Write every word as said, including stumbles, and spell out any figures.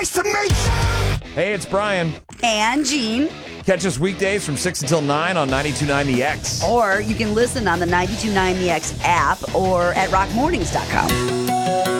Nice to meet you. Hey, it's Brian. And Gene. Catch us weekdays from six until nine on ninety-two point nine The X. Or you can listen on the ninety-two point nine The X app or at rock mornings dot com.